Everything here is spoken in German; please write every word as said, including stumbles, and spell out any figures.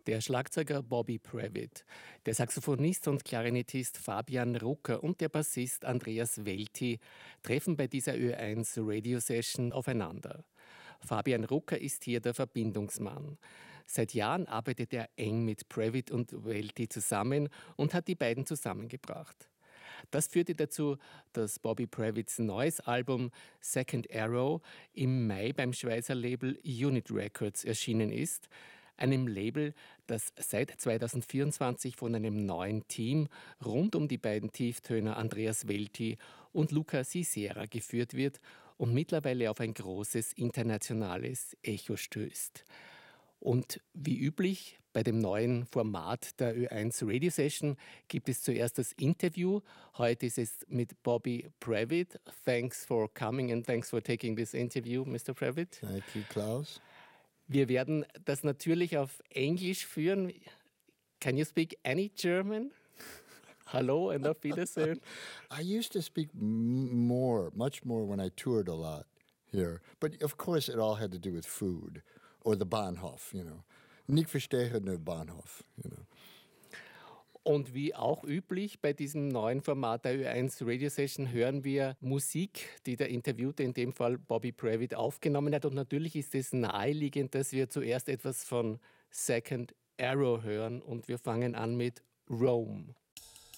Der Schlagzeuger Bobby Previtt, der Saxophonist und Klarinettist Fabian Rucker und der Bassist Andreas Welti treffen bei dieser Ö eins Radio Session aufeinander. Fabian Rucker ist hier der Verbindungsmann. Seit Jahren arbeitet er eng mit Previtt und Welti zusammen und hat die beiden zusammengebracht. Das führte dazu, dass Bobby Previtts neues Album Second Arrow im Mai beim Schweizer Label Unit Records erschienen ist, einem Label, das seit zweitausendvierundzwanzig von einem neuen Team rund um die beiden Tieftöner Andreas Welti und Luca Sisera geführt wird und mittlerweile auf ein großes internationales Echo stößt. Und wie üblich bei dem neuen Format der Ö eins Radio Session gibt es zuerst das Interview. Heute ist es mit Bobby Previtt. Thanks for coming and thanks for taking this interview, Mister Previtt. Thank you, Klaus. Wir werden das natürlich auf Englisch führen. Can you speak any German? Hallo and auf Wiedersehen. I used to speak m- more, much more when I toured a lot here. But of course it all had to do with food or the Bahnhof, you know. Nicht verstehen der Bahnhof, you know. Und wie auch üblich bei diesem neuen Format der Ö eins Radio Session hören wir Musik, die der Interviewte, in dem Fall Bobby Previtt, aufgenommen hat. Und natürlich ist es naheliegend, dass wir zuerst etwas von Second Arrow hören. Und wir fangen an mit Rome.